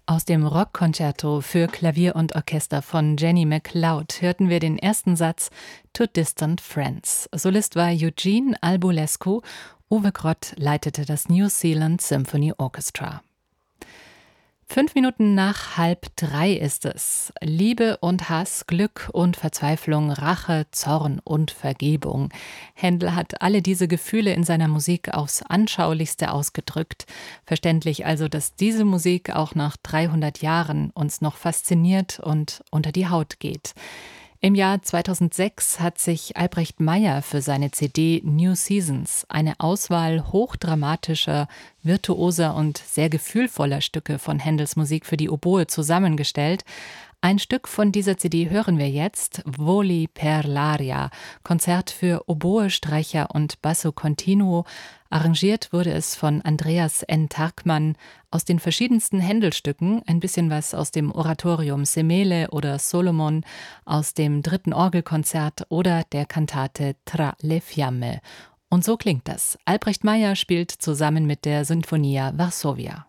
Aus dem Rockkonzerto für Klavier und Orchester von Jenny MacLeod hörten wir den ersten Satz To Distant Friends. Solist war Eugene Albulescu, Uwe Grott leitete das New Zealand Symphony Orchestra. 5 Minuten nach 2:30 ist es. Liebe und Hass, Glück und Verzweiflung, Rache, Zorn und Vergebung. Händel hat alle diese Gefühle in seiner Musik aufs Anschaulichste ausgedrückt. Verständlich also, dass diese Musik auch nach 300 Jahren uns noch fasziniert und unter die Haut geht. Im Jahr 2006 hat sich Albrecht Meyer für seine CD New Seasons eine Auswahl hochdramatischer, virtuoser und sehr gefühlvoller Stücke von Händels Musik für die Oboe zusammengestellt. Ein Stück von dieser CD hören wir jetzt, Voli per l'aria, Konzert für Oboe, Streicher und Basso Continuo. Arrangiert wurde es von Andreas N. Tarkmann aus den verschiedensten Händelstücken, ein bisschen was aus dem Oratorium Semele oder Solomon, aus dem 3. Orgelkonzert oder der Kantate Tra le Fiamme. Und so klingt das. Albrecht Meyer spielt zusammen mit der Sinfonia Varsovia.